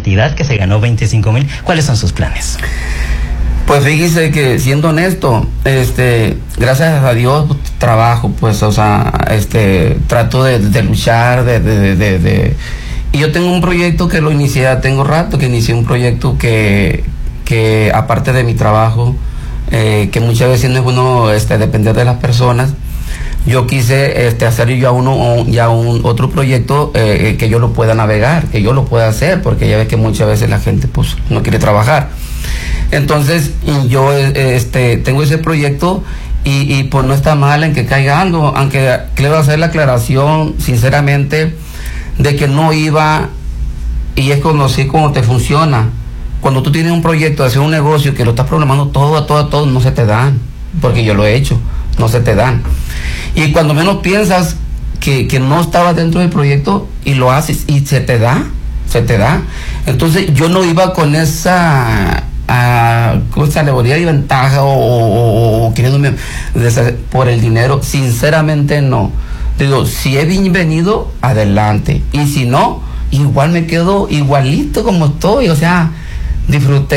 cantidad que se ganó, 25,000. ¿Cuáles son sus planes? Pues fíjese que, siendo honesto, gracias a Dios trabajo, pues, o sea, trato de luchar, y yo tengo un proyecto que lo inicié, tengo rato que inicié un proyecto que aparte de mi trabajo, que muchas veces no es bueno depender de las personas. Yo quise hacer yo otro proyecto que yo lo pueda navegar, que yo lo pueda hacer, porque ya ves que muchas veces la gente pues no quiere trabajar. Entonces yo tengo ese proyecto y pues no está mal en que caiga algo, aunque quiero hacer la aclaración sinceramente de que no iba, y es conocer cómo te funciona. Cuando tú tienes un proyecto de hacer un negocio que lo estás programando todo, no se te dan, porque yo lo he hecho, no se te dan. Y cuando menos piensas que no estaba dentro del proyecto y lo haces y se te da. Entonces yo no iba con esa alegoría y ventaja o queriéndome por el dinero. Sinceramente no. Digo, si he bienvenido, adelante, y si no, igual me quedo igualito como estoy. O sea, disfruté,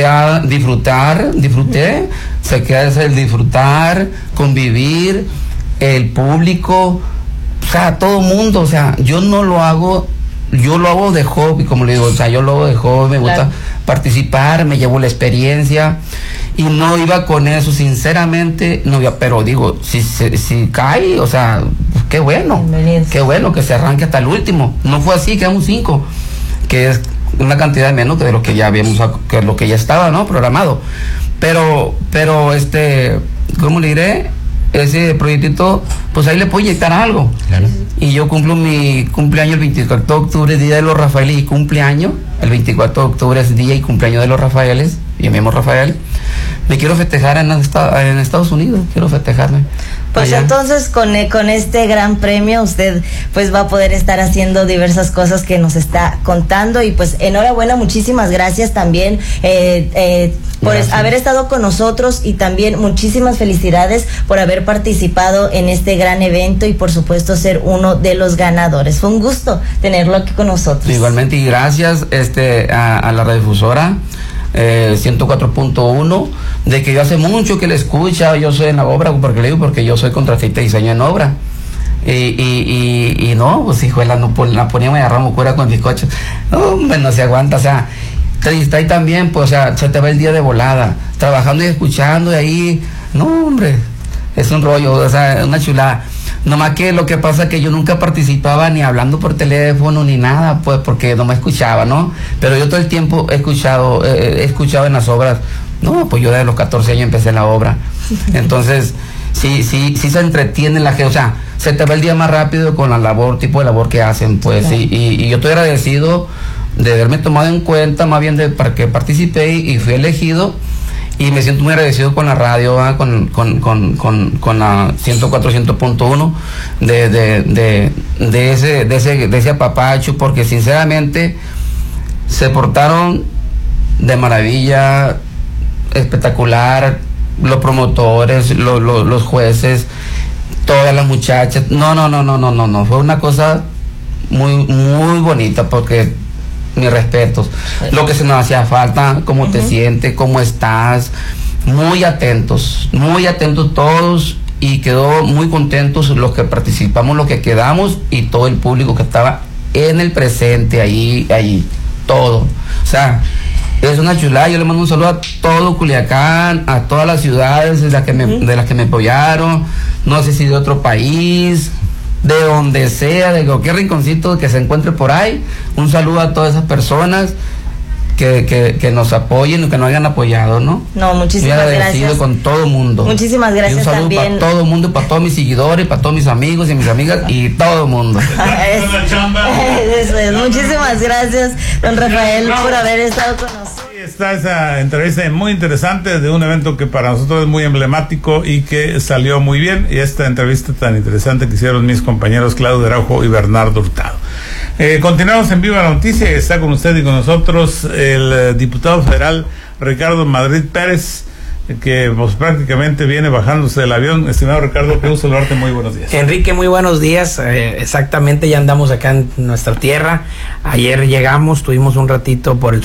se queda el disfrutar, convivir, el público, o sea, todo mundo. O sea, yo no lo hago, yo lo hago de hobby, como le digo, o sea, yo lo hago de hobby, me gusta participar, me llevo la experiencia, y no iba con eso, sinceramente, no iba, pero digo, si cae, o sea, pues qué bueno que se arranque hasta el último. No fue así, quedamos 5, que es una cantidad menos que de lo que ya habíamos, que lo que ya estaba, ¿no?, programado. Pero ¿cómo le diré? Ese proyectito, pues ahí le puedo inyectar algo. Claro. Y yo cumplo mi cumpleaños el 24 de octubre, día de los Rafaeles, y cumpleaños. El 24 de octubre es día y cumpleaños de los Rafaeles. Yo me llamo Rafael. Me quiero festejar en Estados Unidos, quiero festejarme. Pues allá. Entonces con este gran premio usted pues va a poder estar haciendo diversas cosas que nos está contando, y pues enhorabuena, muchísimas gracias también por haber estado con nosotros, y también muchísimas felicidades por haber participado en este gran evento y por supuesto ser uno de los ganadores. Fue un gusto tenerlo aquí con nosotros. Igualmente, y gracias a la radiodifusora 104.1, de que yo hace mucho que le escucha. Yo soy en la obra, porque yo soy contratista y diseño en obra, y no, pues hijuela, la poníamos y agarramos cura con bizcochos. No, hombre, no se aguanta, o sea, te distrae también, pues, o sea, se te va el día de volada, trabajando y escuchando, y ahí, no, hombre, es un rollo, o sea, una chulada. Nomás que lo que pasa es que yo nunca participaba ni hablando por teléfono ni nada, pues, porque no me escuchaba, ¿no? Pero yo todo el tiempo he escuchado en las obras. No, pues yo desde los 14 años empecé en la obra. Entonces, sí se entretiene la gente, o sea, se te va el día más rápido con la tipo de labor que hacen, pues, claro. Y yo estoy agradecido de haberme tomado en cuenta, más bien para que participé y fui elegido. Y me siento muy agradecido con la radio, con la 104.1 de ese apapacho, porque sinceramente se portaron de maravilla, espectacular, los promotores, los jueces, todas las muchachas. No, fue una cosa muy, muy bonita, porque mis respetos, lo que se nos hacía falta, cómo te sientes, cómo estás, muy atentos todos, y quedó muy contentos los que participamos, los que quedamos, y todo el público que estaba en el presente, ahí, todo. O sea, es una chulada. Yo le mando un saludo a todo Culiacán, a todas las ciudades de las que me apoyaron, no sé si de otro país, de donde sea, de cualquier rinconcito que se encuentre por ahí. Un saludo a todas esas personas que nos apoyen y que nos hayan apoyado, ¿no? No, muchísimas gracias. Con todo el mundo. Muchísimas gracias. Y un saludo también para todo el mundo, para todos mis seguidores, para todos mis amigos y mis amigas y todo el mundo. Eso es. Muchísimas gracias, don Rafael, por haber estado con nosotros. Está esa entrevista muy interesante de un evento que para nosotros es muy emblemático y que salió muy bien, y esta entrevista tan interesante que hicieron mis compañeros Claudio Araujo y Bernardo Hurtado. Continuamos en Viva la Noticia. Está con usted y con nosotros el diputado federal Ricardo Madrid Pérez, que pues prácticamente viene bajándose del avión. Estimado Ricardo, qué gusto saludarte, muy buenos días. Enrique, muy buenos días. Exactamente, ya andamos acá en nuestra tierra. Ayer llegamos, tuvimos un ratito por el